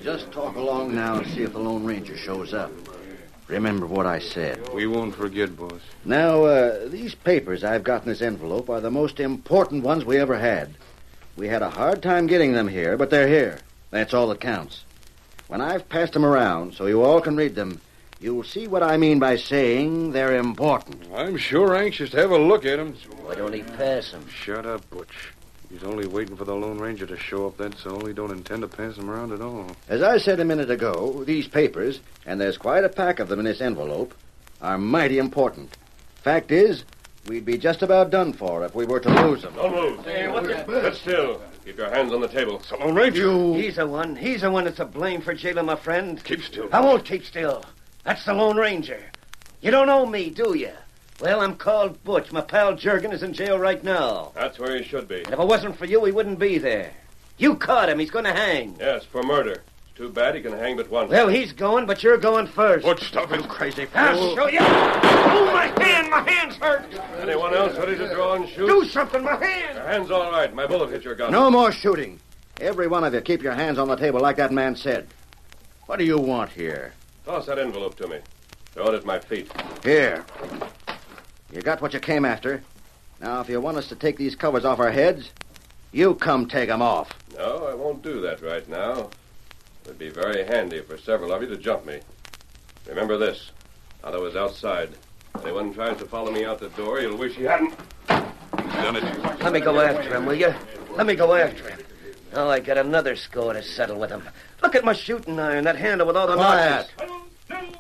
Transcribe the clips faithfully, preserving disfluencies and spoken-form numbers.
just talk along now and see if the Lone Ranger shows up. Remember what I said. We won't forget, boss. Now, uh, these papers I've got in this envelope are the most important ones we ever had. We had a hard time getting them here, but they're here. That's all that counts. When I've passed them around so you all can read them, you'll see what I mean by saying they're important. I'm sure anxious to have a look at them. Why don't he pass them? Shut up, Butch. He's only waiting for the Lone Ranger to show up, that's all. He don't intend to pass them around at all. As I said a minute ago, these papers, and there's quite a pack of them in this envelope, are mighty important. Fact is, we'd be just about done for if we were to lose them. Don't move. Hey, what's it? Sit still. Keep your hands on the table. It's the Lone Ranger. You... He's the one. He's the one that's to blame for jailing my friend. Keep still. I won't keep still. That's the Lone Ranger. You don't know me, do you? Well, I'm called Butch. My pal Jurgen is in jail right now. That's where he should be. And if it wasn't for you, he wouldn't be there. You caught him. He's going to hang. Yes, for murder. It's too bad he can hang but once. Well, he's going, but you're going first. Butch, stop it. Crazy I'll fool. show you. Oh, my hand. My hand's hurt. Anyone else ready to draw and shoot? Do something. My hand. Your hand's all right. My bullet hit your gun. No more shooting. Every one of you, keep your hands on the table like that man said. What do you want here? Toss that envelope to me. Throw it at my feet. Here. You got what you came after. Now, if you want us to take these covers off our heads, you come take them off. No, I won't do that right now. It'd be very handy for several of you to jump me. Remember this. While I was outside, if anyone tries to follow me out the door, you'll wish he hadn't. He's done it. Let me go after him, will you? Let me go after him. Now I got another score to settle with him. Look at my shooting iron, that handle with all the Quiet. notches.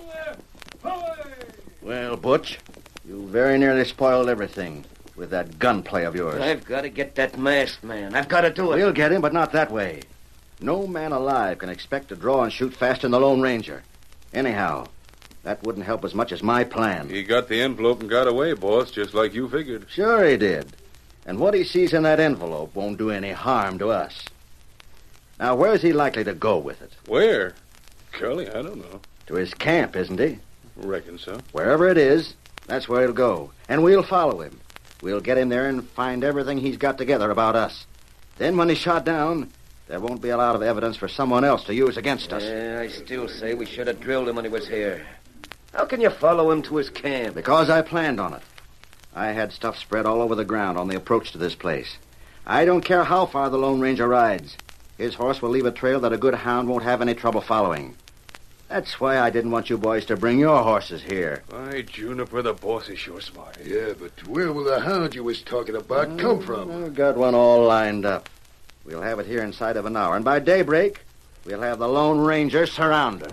Well, Butch, you very nearly spoiled everything with that gunplay of yours. I've got to get that masked man. I've got to do it. We'll get him, but not that way. No man alive can expect to draw and shoot faster than the Lone Ranger. Anyhow, that wouldn't help as much as my plan. He got the envelope and got away, boss, just like you figured. Sure he did. And what he sees in that envelope won't do any harm to us. Now, where's he likely to go with it? Where? Curly, I don't know. To his camp, isn't he? Reckon so. Wherever it is, that's where he'll go. And we'll follow him. We'll get him there and find everything he's got together about us. Then when he's shot down, there won't be a lot of evidence for someone else to use against us. Yeah, I still say we should have drilled him when he was here. How can you follow him to his camp? Because I planned on it. I had stuff spread all over the ground on the approach to this place. I don't care how far the Lone Ranger rides. His horse will leave a trail that a good hound won't have any trouble following. That's why I didn't want you boys to bring your horses here. Why, Juniper, the boss is sure smart. Yeah, but where will the hound you was talking about come from? I've got one all lined up. We'll have it here inside of an hour, and by daybreak, we'll have the Lone Ranger surrounded.